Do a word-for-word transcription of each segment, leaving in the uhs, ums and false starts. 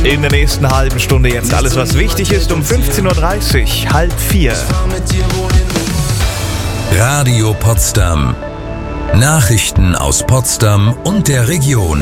In der nächsten halben Stunde jetzt alles, was wichtig ist, um fünfzehn Uhr dreißig, halb vier. Radio Potsdam. Nachrichten aus Potsdam und der Region.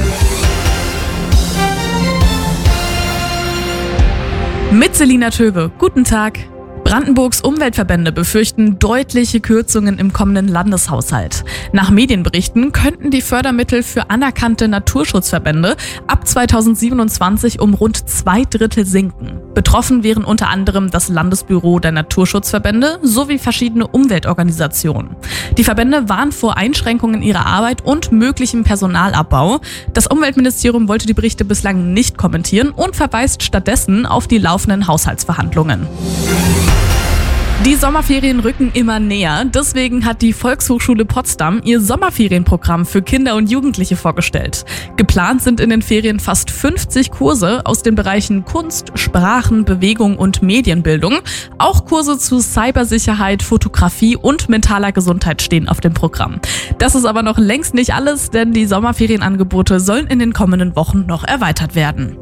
Mit Selina Töbe. Guten Tag. Brandenburgs Umweltverbände befürchten deutliche Kürzungen im kommenden Landeshaushalt. Nach Medienberichten könnten die Fördermittel für anerkannte Naturschutzverbände ab zweitausendsiebenundzwanzig um rund zwei Drittel sinken. Betroffen wären unter anderem das Landesbüro der Naturschutzverbände sowie verschiedene Umweltorganisationen. Die Verbände warnen vor Einschränkungen ihrer Arbeit und möglichem Personalabbau. Das Umweltministerium wollte die Berichte bislang nicht kommentieren und verweist stattdessen auf die laufenden Haushaltsverhandlungen. Die Sommerferien rücken immer näher, deswegen hat die Volkshochschule Potsdam ihr Sommerferienprogramm für Kinder und Jugendliche vorgestellt. Geplant sind in den Ferien fast fünfzig Kurse aus den Bereichen Kunst, Sprachen, Bewegung und Medienbildung. Auch Kurse zu Cybersicherheit, Fotografie und mentaler Gesundheit stehen auf dem Programm. Das ist aber noch längst nicht alles, denn die Sommerferienangebote sollen in den kommenden Wochen noch erweitert werden.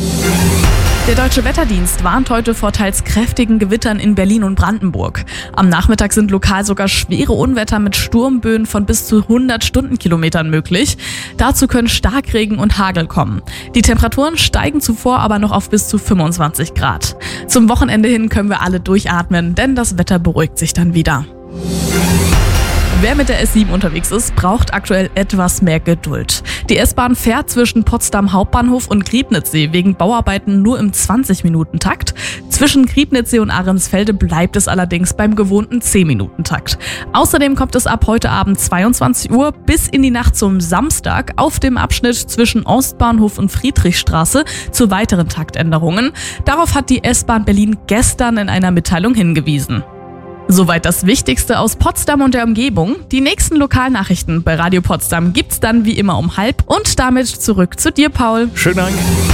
Der Deutsche Wetterdienst warnt heute vor teils kräftigen Gewittern in Berlin und Brandenburg. Am Nachmittag sind lokal sogar schwere Unwetter mit Sturmböen von bis zu hundert Stundenkilometern möglich. Dazu können Starkregen und Hagel kommen. Die Temperaturen steigen zuvor aber noch auf bis zu fünfundzwanzig Grad. Zum Wochenende hin können wir alle durchatmen, denn das Wetter beruhigt sich dann wieder. Wer mit der S sieben unterwegs ist, braucht aktuell etwas mehr Geduld. Die S-Bahn fährt zwischen Potsdam Hauptbahnhof und Griebnitzsee wegen Bauarbeiten nur im zwanzig-Minuten-Takt. Zwischen Griebnitzsee und Ahrensfelde bleibt es allerdings beim gewohnten zehn-Minuten-Takt. Außerdem kommt es ab heute Abend zweiundzwanzig Uhr bis in die Nacht zum Samstag auf dem Abschnitt zwischen Ostbahnhof und Friedrichstraße zu weiteren Taktänderungen. Darauf hat die S-Bahn Berlin gestern in einer Mitteilung hingewiesen. Soweit das Wichtigste aus Potsdam und der Umgebung. Die nächsten Lokalnachrichten bei Radio Potsdam gibt's dann wie immer um halb. Und damit zurück zu dir, Paul. Schönen Dank.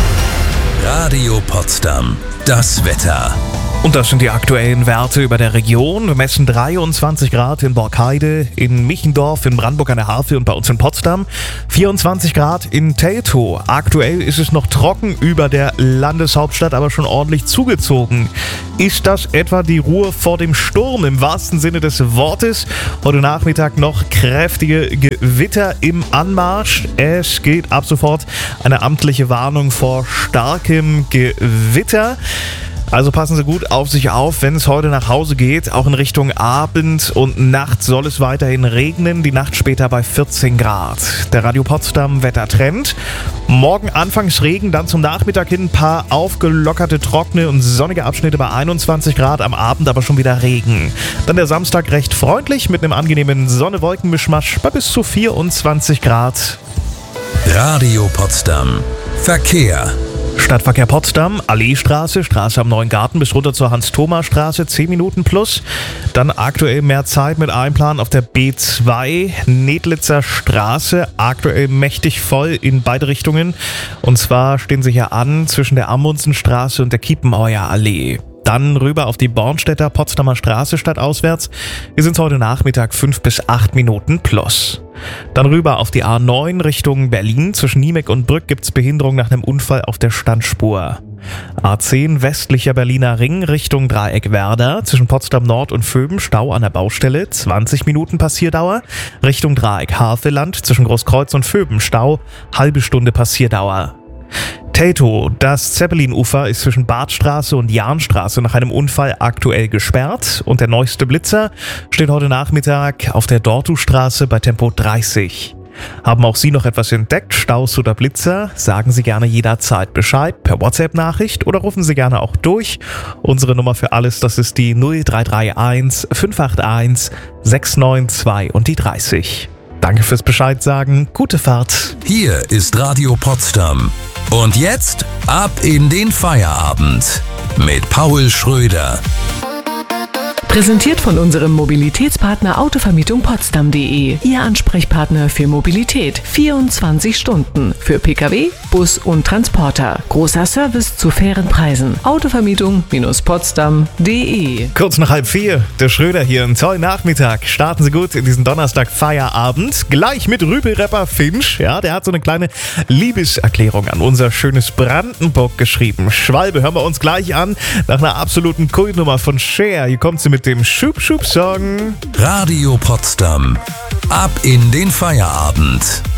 Radio Potsdam. Das Wetter. Und das sind die aktuellen Werte über der Region. Wir messen dreiundzwanzig Grad in Borkheide, in Michendorf, in Brandenburg an der Havel und bei uns in Potsdam. vierundzwanzig Grad in Teltow. Aktuell ist es noch trocken über der Landeshauptstadt, aber schon ordentlich zugezogen. Ist das etwa die Ruhe vor dem Sturm im wahrsten Sinne des Wortes? Heute Nachmittag noch kräftige Gewitter im Anmarsch. Es gilt ab sofort eine amtliche Warnung vor starkem Gewitter. Also passen Sie gut auf sich auf, wenn es heute nach Hause geht. Auch in Richtung Abend und Nacht soll es weiterhin regnen. Die Nacht später bei vierzehn Grad. Der Radio Potsdam Wettertrend. Morgen anfangs Regen, dann zum Nachmittag hin ein paar aufgelockerte, trockene und sonnige Abschnitte bei einundzwanzig Grad. Am Abend aber schon wieder Regen. Dann der Samstag recht freundlich mit einem angenehmen Sonne-Wolken-Mischmasch bei bis zu vierundzwanzig Grad. Radio Potsdam. Verkehr. Stadtverkehr Potsdam, Alleestraße, Straße am Neuen Garten bis runter zur Hans-Thoma-Straße, zehn Minuten plus. Dann aktuell mehr Zeit mit Einplan auf der B zwei, Nedlitzer Straße, aktuell mächtig voll in beide Richtungen. Und zwar stehen sie hier an zwischen der Amundsenstraße und der Kiepenauer Allee. Dann rüber auf die Bornstädter Potsdamer Straße stadtauswärts. Hier sind es heute Nachmittag fünf bis acht Minuten plus. Dann rüber auf die A neun Richtung Berlin. Zwischen Niemek und Brück gibt es Behinderung nach einem Unfall auf der Standspur. A zehn westlicher Berliner Ring Richtung Dreieck Werder. Zwischen Potsdam Nord und Vöben Stau an der Baustelle. zwanzig Minuten Passierdauer. Richtung Dreieck Havelland. Zwischen Großkreuz und Vöben Stau. Halbe Stunde Passierdauer. Teltow, das Zeppelinufer ist zwischen Badstraße und Jahnstraße nach einem Unfall aktuell gesperrt und der neueste Blitzer steht heute Nachmittag auf der Dortustraße bei Tempo dreißig. Haben auch Sie noch etwas entdeckt, Staus oder Blitzer? Sagen Sie gerne jederzeit Bescheid per WhatsApp-Nachricht oder rufen Sie gerne auch durch. Unsere Nummer für alles, das ist die null drei drei eins fünf acht eins sechs neun zwei und die dreißig. Danke fürs Bescheid sagen, gute Fahrt. Hier ist Radio Potsdam. Und jetzt ab in den Feierabend mit Paul Schröder. Präsentiert von unserem Mobilitätspartner Autovermietung Potsdam punkt de. Ihr Ansprechpartner für Mobilität. vierundzwanzig Stunden. Für Pkw, Bus und Transporter. Großer Service zu fairen Preisen. Autovermietung Potsdam punkt de. Kurz nach halb vier, der Schröder hier. Einen tollen Nachmittag. Starten Sie gut in diesen Donnerstag Feierabend. Gleich mit Rübel-Rapper Finch. Ja, der hat so eine kleine Liebeserklärung an unser schönes Brandenburg geschrieben. Schwalbe, hören wir uns gleich an. Nach einer absoluten Kultnummer von Cher. Hier kommt sie mit dem Schub-Schub-Song. Radio Potsdam. Ab in den Feierabend.